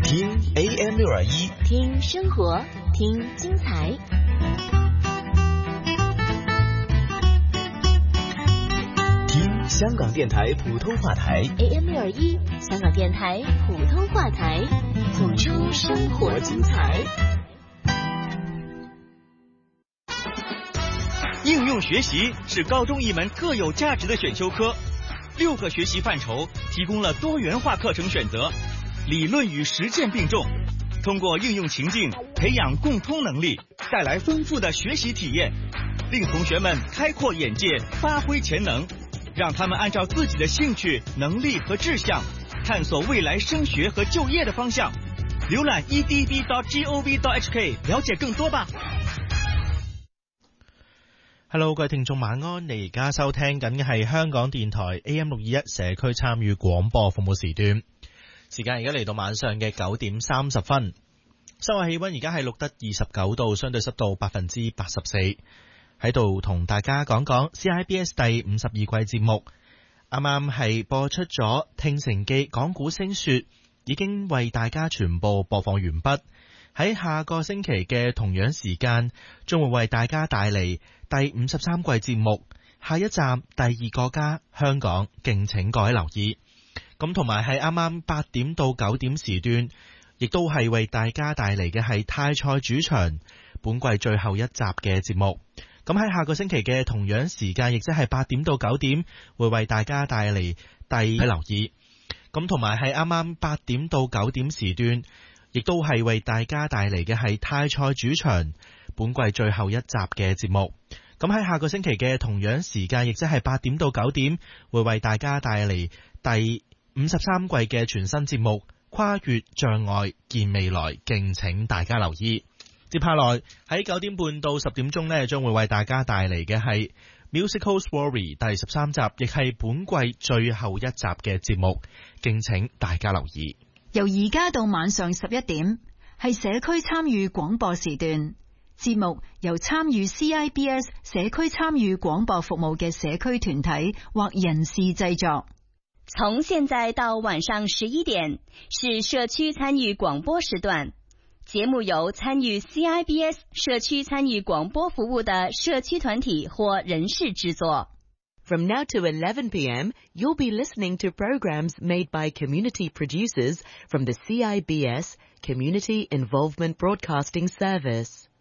听 AM621， 听生活，听精彩。 听香港电台普通话台 AM621，香港电台普通话台，谱出生活精彩。 应用学习是高中一门各有价值的选修科，6个学习范畴提供了多元化课程选择，理论与实践并重，通过应用情境培养共通能力，带来丰富的学习体验，令同学们开阔眼界，发挥潜能，让他们按照自己的兴趣、能力和志向，探索未来升學和就業的方向。瀏覽 edb.gov.hk 了解更多吧。 Hello， 各位聽眾晚安，你而家收聽緊嘅係香港電台 AM621 社區參與廣播服務時段，時間而家嚟到晚上嘅9點30分，室外氣溫而家係錄得29度，相對濕度84%，喺度同大家講講 CIBS 第52季節目，啱啱係播出咗聽成記講古聲說，已經為大家全部播放完畢。喺下個星期嘅同樣時間，將會為大家帶嚟第53季節目，下一站第二個家香港，敬請各位留意。咁同埋係啱啱8點到9點時段，亦都係為大家帶嚟嘅係泰賽主場本季最後一集嘅節目。咁喺下個星期嘅同樣時間，亦即係8點到9點，會為大家帶嚟第留意。咁同埋係啱啱8點到9點時段，亦都係為大家帶嚟嘅係泰賽主場本季最後一集嘅節目。咁喺下個星期嘅同樣時間，亦即係8點到9點，會為大家帶嚟第53季嘅全新節目《跨越障礙見未來》，敬請大家留意。接下來喺9點半到10點鐘呢，將會為大家帶嚟嘅係 Musical Story 第13集，亦係本季最後一集嘅節目，敬請大家留意。 由而家到晚上11點，係社區參與廣播時段。節目由參與 CIBS 社區參與廣播服務嘅社區團體或人士製作。 從現在到晚上11點，是社區參與廣播時段。節目由參與 CIBS 社區參與廣播服務的社區團體或人士製作。 From now to 11 p.m., you'll be listening to programs made by community producers from the CIBS Community Involvement Broadcasting Service.